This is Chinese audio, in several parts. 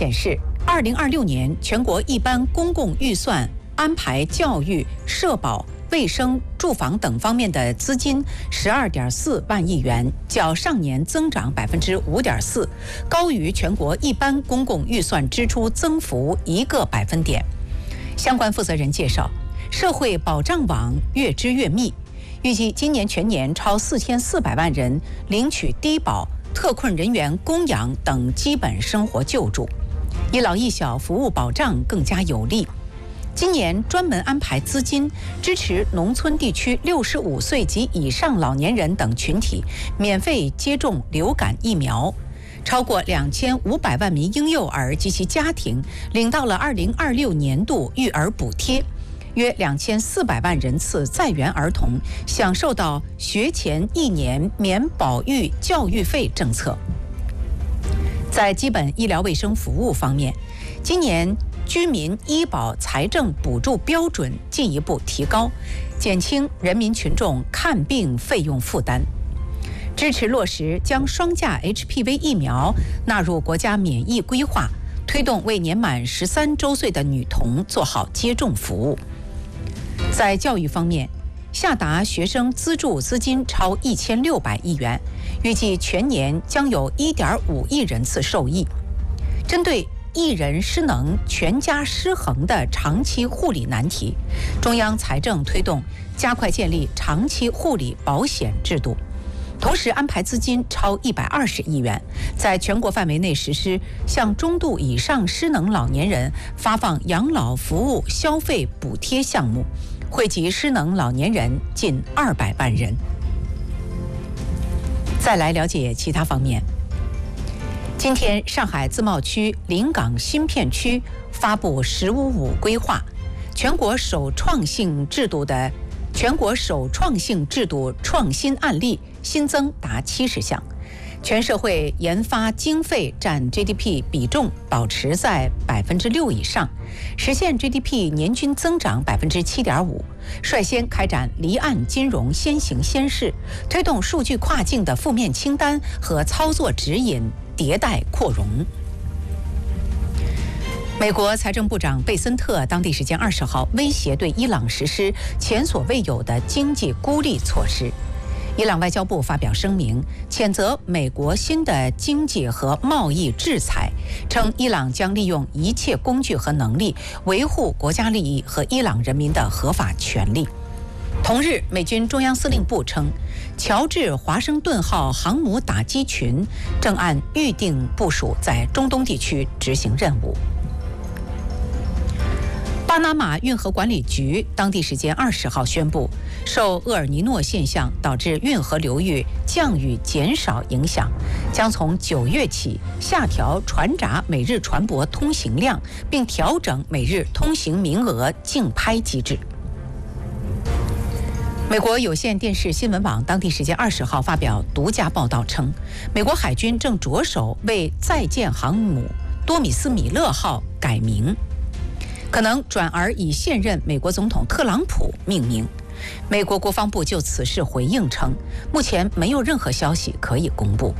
显示，2026年全国一般公共预算安排教育、社保、卫生、住房等方面的资金12.4万亿元，较上年增长5.4%，高于全国一般公共预算支出增幅1个百分点。相关负责人介绍，社会保障网越织越密，预计今年全年超4400万人领取低保、特困人员供养等基本生活救助，一老一小服务保障更加有力。今年专门安排资金支持农村地区65岁及以上老年人等群体免费接种流感疫苗，超过2500万名婴幼儿及其家庭领到了2026年度育儿补贴，约2400万人次在园儿童享受到学前1年免保育教育费政策。在基本医疗卫生服务方面，今年居民医保财政补助标准进一步提高，减轻人民群众看病费用负担，支持落实将双价 HPV 疫苗纳入国家免疫规划，推动为年满13周岁的女童做好接种服务。在教育方面，下达学生资助资金超1600亿元，预计全年将有1.5亿人次受益。针对一人失能、全家失衡的长期护理难题，中央财政推动加快建立长期护理保险制度，同时安排资金超120亿元，在全国范围内实施向中度以上失能老年人发放养老服务消费补贴项目，惠及失能老年人近200万人。再来了解其他方面。今天，上海自贸区临港新片区发布“十五五”规划，全国首创性制度创新案例新增达70项，全社会研发经费占 GDP 比重保持在6%以上，实现 GDP 年均增长7.5%，率先开展离岸金融先行先试，推动数据跨境的负面清单和操作指引迭代扩容。美国财政部长贝森特当地时间20号威胁对伊朗实施前所未有的经济孤立措施。伊朗外交部发表声明，谴责美国新的经济和贸易制裁，称伊朗将利用一切工具和能力维护国家利益和伊朗人民的合法权利。同日，美军中央司令部称，乔治华盛顿号航母打击群正按预定部署在中东地区执行任务。巴拿马运河管理局当地时间20号宣布，受厄尔尼诺现象导致运河流域降雨减少影响，将从9月起下调船闸每日船舶通行量，并调整每日通行名额竞拍机制。美国有线电视新闻网当地时间20号发表独家报道称，美国海军正着手为在建航母多米斯米勒号改名，可能转而以现任美国总统特朗普命名。美国国防部就此事回应称，目前没有任何消息可以公布。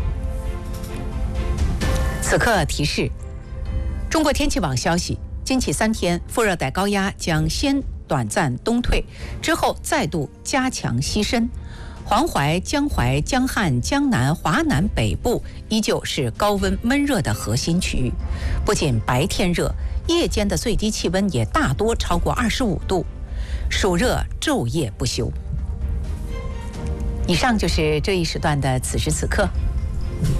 此刻提示：中国天气网消息，今起3天，副热带高压将先短暂东退，之后再度加强西伸。黄淮、江淮、江汉、江南、华南北部依旧是高温闷热的核心区域，不仅白天热，夜间的最低气温也大多超过25度，暑热昼夜不休。以上就是这一时段的此时此刻。